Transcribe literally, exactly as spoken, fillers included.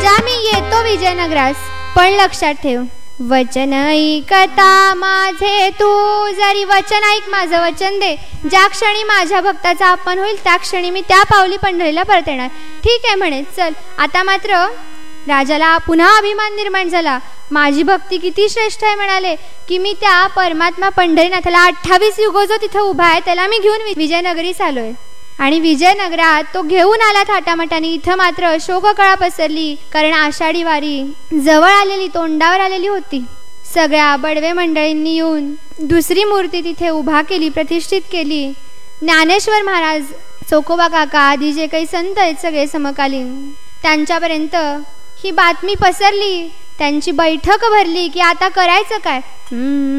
राजा मी येतो विजयनगरास, पण लक्षात ठेव वचन ऐकता माझे तू, जरी वचन ऐक माझं वचन दे. ज्या क्षणी माझ्या भक्ताचा अपमान होईल त्या क्षणी मी त्या पावली पंढरीला परत येणार. ठीक आहे म्हणे. चल. आता मात्र राजाला पुन्हा अभिमान निर्माण झाला. माझी भक्ती किती श्रेष्ठ आहे म्हणाले की मी त्या परमात्मा पंढरीनाथाला अठ्ठावीस युगो जो तिथं उभा आहे त्याला मी घेऊन विजयनगरीस आलोय. आणि विजयनगरात तो घेऊन आला थाटामाटाने. इथं मात्र शोककळा पसरली, कारण आषाढी वारी जवळ आलेली, तोंडावर आलेली होती. सगळ्या बडवे मंडळींनी येऊन दुसरी मूर्ती तिथे उभा केली, प्रतिष्ठित केली. ज्ञानेश्वर महाराज, चोकोबा काका आदी जे काही संत आहेत सगळे समकालीन, त्यांच्यापर्यंत ही बातमी पसरली. त्यांची बैठक भरली की आता करायचं काय.